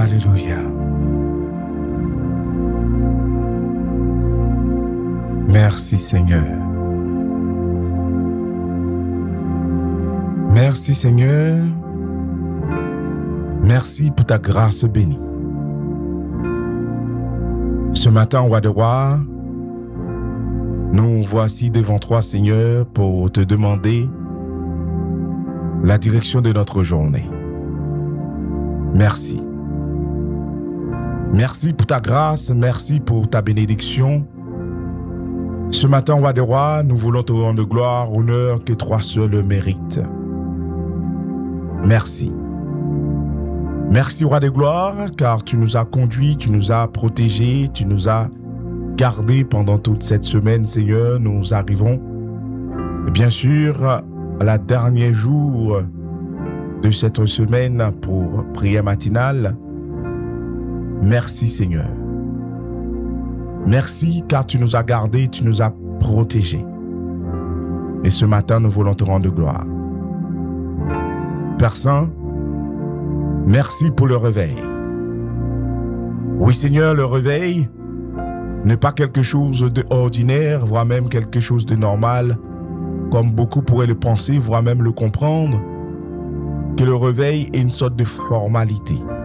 Alléluia. Merci Seigneur. Merci Seigneur. Merci pour ta grâce bénie. Ce matin, roi de rois, nous voici devant toi Seigneur pour te demander la direction de notre journée. Merci. Merci pour ta grâce, merci pour ta bénédiction. Ce matin, roi des rois, nous voulons te rendre gloire, honneur que toi seul mérites. Merci. Merci, roi des gloires, car tu nous as conduits, tu nous as protégés, tu nous as gardés pendant toute cette semaine, Seigneur. Nous arrivons, bien sûr, à la dernier jour de cette semaine pour prière matinale. Merci, Seigneur. Merci car tu nous as gardés, tu nous as protégés. Et ce matin, nous voulons te rendre gloire. Père Saint, merci pour le réveil. Oui, Seigneur, le réveil n'est pas quelque chose d'ordinaire, voire même quelque chose de normal, comme beaucoup pourraient le penser, voire même le comprendre, que le réveil est une sorte de formalité.